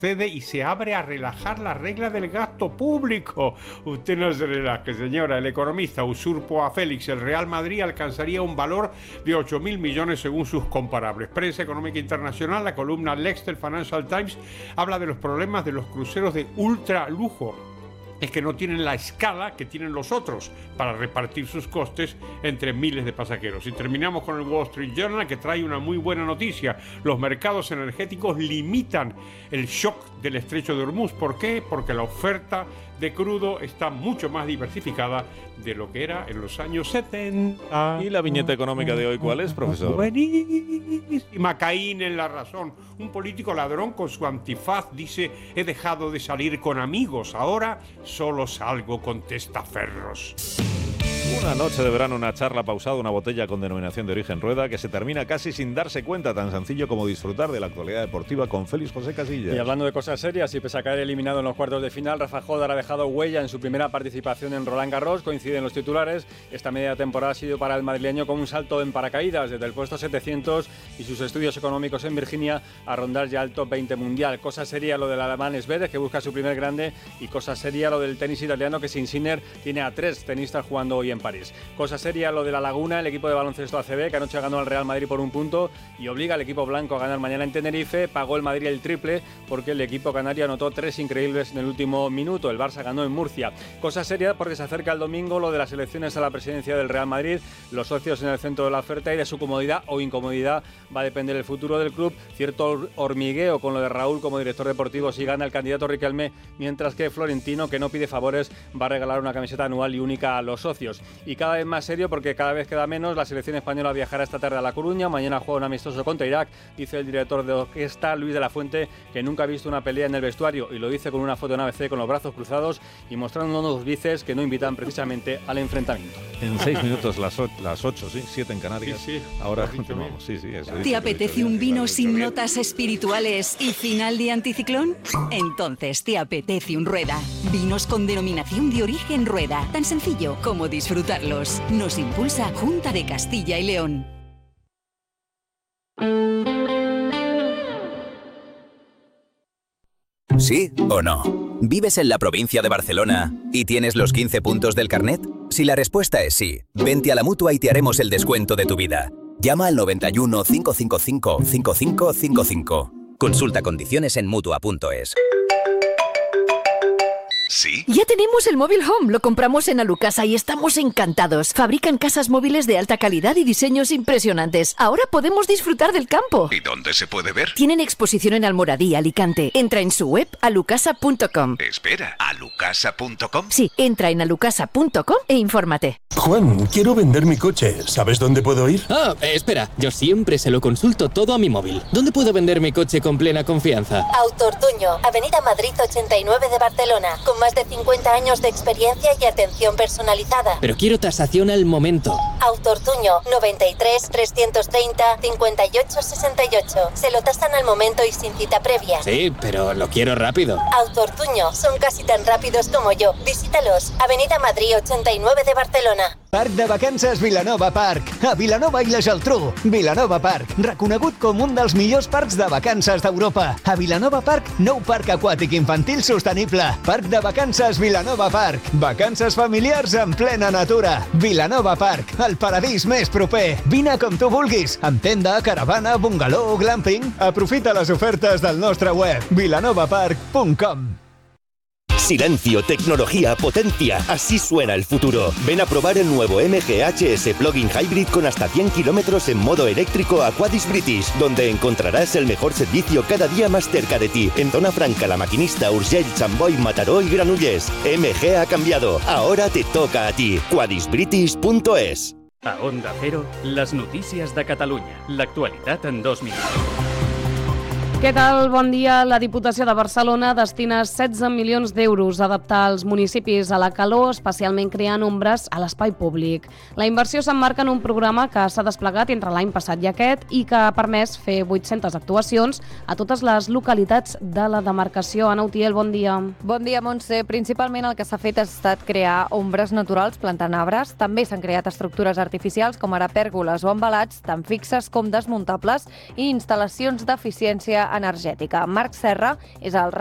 cede y se abre a relajar la regla del gasto público. Usted no se relaje, señora. El Economista usurpó a Félix. El Real Madrid alcanzaría un valor de 8.000 millones según sus comparables. Prensa Económica Internacional, la columna Lex del Financial Times habla de los problemas de los cruceros de ultra lujo. Es que no tienen la escala que tienen los otros para repartir sus costes entre miles de pasajeros. Y terminamos con el Wall Street Journal, que trae una muy buena noticia. Los mercados energéticos limitan el shock del estrecho de Hormuz. ¿Por qué? Porque la oferta de crudo está mucho más diversificada de lo que era en los años 70. ¿Y la viñeta económica de hoy cuál es, profesor? Buenísima. Caín en la razón. Un político ladrón con su antifaz dice: he dejado de salir con amigos, ahora solo salgo con testaferros. Una noche de verano, una charla pausada, una botella con denominación de origen Rueda, que se termina casi sin darse cuenta, tan sencillo como disfrutar de la actualidad deportiva con Félix José Casillas. Y hablando de cosas serias, y pese a caer eliminado en los cuartos de final, Rafa Jodar ha dejado huella en su primera participación en Roland Garros. Coinciden los titulares. Esta media temporada ha sido para el madrileño como un salto en paracaídas desde el puesto 700 y sus estudios económicos en Virginia a rondar ya el top 20 mundial. Cosa seria lo del alemán Zverev, que busca su primer grande, y cosa seria lo del tenis italiano, que sin Sinner tiene a 3 tenistas jugando hoy en París. Cosa seria lo de La Laguna, el equipo de baloncesto ACB, que anoche ganó al Real Madrid por 1 punto y obliga al equipo blanco a ganar mañana en Tenerife. Pagó el Madrid el triple porque el equipo canario anotó 3 increíbles en el último minuto. El Barça ganó en Murcia. Cosa seria porque se acerca el domingo lo de las elecciones a la presidencia del Real Madrid. Los socios en el centro de la oferta, y de su comodidad o incomodidad va a depender el futuro del club. Cierto hormigueo con lo de Raúl como director deportivo si gana el candidato Riquelme, mientras que Florentino, que no pide favores, va a regalar una camiseta anual y única a los socios. Y cada vez más serio porque cada vez queda menos. La selección española viajará esta tarde a La Coruña, mañana juega un amistoso contra Irak. Dice el director de orquesta, Luis de la Fuente, que nunca ha visto una pelea en el vestuario, y lo dice con una foto en ABC con los brazos cruzados y mostrando unos bíceps que no invitan precisamente al enfrentamiento. En 6 minutos las 8, ¿sí? 7 en Canarias. Sí. Ahora continuamos. Sí, eso. ¿Te apetece un vino sin notas espirituales y final de anticiclón? Entonces te apetece un Rueda. Vinos con denominación de origen Rueda. Tan sencillo como disfrutarlos. Nos impulsa Junta de Castilla y León. ¿Sí o no? ¿Vives en la provincia de Barcelona y tienes los 15 puntos del carnet? Si la respuesta es sí, vente a la Mutua y te haremos el descuento de tu vida. Llama al 91 555 5555. Consulta condiciones en Mutua.es. ¿Sí? Ya tenemos el móvil Home, lo compramos en Alucasa y estamos encantados. Fabrican casas móviles de alta calidad y diseños impresionantes. Ahora podemos disfrutar del campo. ¿Y dónde se puede ver? Tienen exposición en Almoradí, Alicante. Entra en su web alucasa.com. Espera, ¿alucasa.com? Sí, entra en alucasa.com e infórmate. Juan, quiero vender mi coche. ¿Sabes dónde puedo ir? Espera, yo siempre se lo consulto todo a mi móvil. ¿Dónde puedo vender mi coche con plena confianza? Autortuño, Avenida Madrid 89 de Barcelona, con más de 50 años de experiencia y atención personalizada. Pero quiero tasación al momento. Autortuño, 93 330 58 68. Se lo tasan al momento y sin cita previa. Sí, pero lo quiero rápido. Autortuño, son casi tan rápidos como yo. Visítalos, Avenida Madrid 89 de Barcelona. Parc de Vacances Vilanova Park. A Vilanova i la Geltrú. Vilanova Park, reconegut com un dels millors parcs de vacances d'Europa. A Vilanova Park, nou parc aquàtic infantil sostenible. Parc de Vacances Vilanova Park. Vacances familiars en plena natura. Vilanova Park, el paradís més proper. Vine com tu vulguis, amb tenda, caravana, bungalow, glamping. Aprofita les ofertes del nostre web, vilanovapark.com. Silencio, tecnología, potencia. Así suena el futuro. Ven a probar el nuevo MG HS Plug-in Hybrid con hasta 100 kilómetros en modo eléctrico a Quadis British, donde encontrarás el mejor servicio cada día más cerca de ti. En Zona Franca, La Maquinista, Urgell, Sant Boi, Mataró y Granollers. MG ha cambiado. Ahora te toca a ti. Quadisbritish.es. A Onda Cero, les notícies de Catalunya. L'actualitat en 2 minuts. Què tal? Bon dia. La Diputació de Barcelona destina 16 milions d'euros a adaptar els municipis a la calor, especialment creant ombres a l'espai públic. La inversió s'emmarca en un programa que s'ha desplegat entre l'any passat i aquest i que ha permès fer 800 actuacions a totes les localitats de la demarcació. Anna Utiel, bon dia. Bon dia, Montse. Principalment el que s'ha fet ha estat crear ombres naturals plantant arbres. També s'han creat estructures artificials com ara pèrgoles o embalats, tant fixes com desmuntables, i instal·lacions d'eficiència energètica. Marc Serra és el